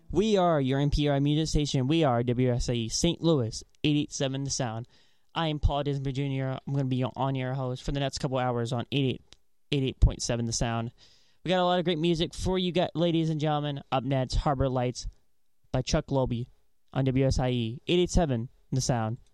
We are your NPR music station. We are WSIE St. Louis, 887 The Sound. I am Paul Disney Jr. I'm going to be your on-air host for the next couple hours on 88.7 The Sound. We got a lot of great music for you guys, ladies and gentlemen. Up next, Harbor Lights by Chuck Loby on WSIE 887 The Sound.